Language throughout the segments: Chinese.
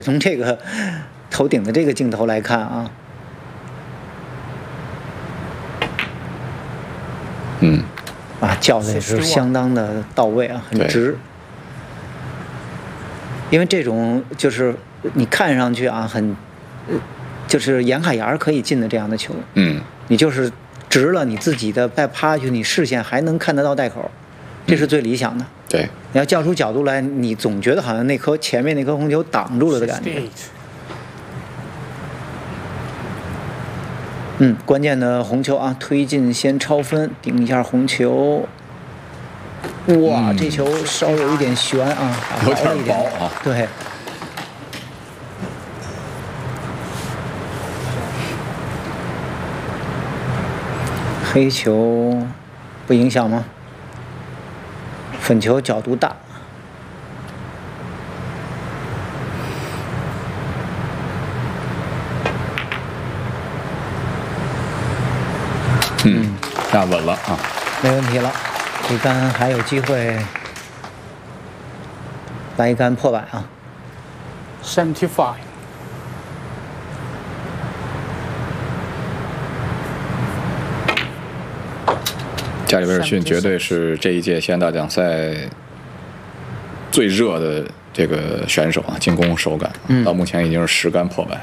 从这个头顶的这个镜头来看啊，叫的也是相当的到位啊，很直。因为这种就是你看上去啊，就是沿海沿可以进的这样的球，你就是直了，你自己的再趴下去，你视线还能看得到袋口，这是最理想的。 对， 你要叫出角度来，你总觉得好像前面那颗红球挡住了的感觉。关键的红球啊，推进先超分，顶一下红球。哇，这球稍有一点悬啊， 有点薄啊。 对。黑球不影响吗？粉球角度大。 那稳了啊， 没问题了。这杆还有机会来一杆破百啊。 75。 加里威尔逊绝对是这一届西安大奖赛最热的这个选手啊，进攻手感，到目前已经是10杆破百。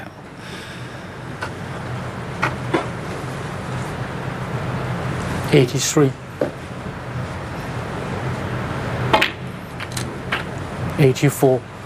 83 84